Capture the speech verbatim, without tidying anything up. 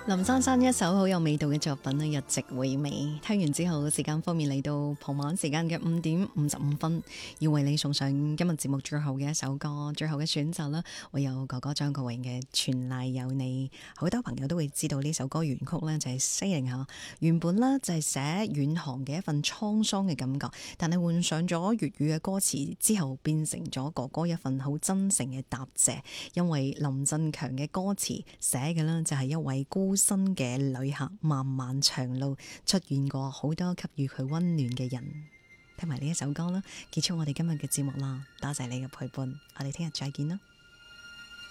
林珊珊一首好有味道嘅作品《日夕回味》，聽完之後，時間方面嚟到傍晚時間嘅五點五十五分，要為你送上今日節目最後嘅一首歌，最後嘅選擇啦，會有哥哥張國榮嘅《全賴有你》。好多朋友都會知道呢首歌原曲呢就係西縈吓，原本呢就係寫遠航嘅一份滄桑嘅感覺，但係換上咗粵語嘅歌詞之後，變成咗哥哥一份好真誠嘅答謝。因為林振強嘅歌詞寫嘅呢就係一位孤身嘅旅客，漫漫長路出現過好多給予佢溫暖嘅人。聽埋呢一首歌啦，結束我哋今日嘅節目啦，多謝你嘅陪伴，我哋聽日再見啦。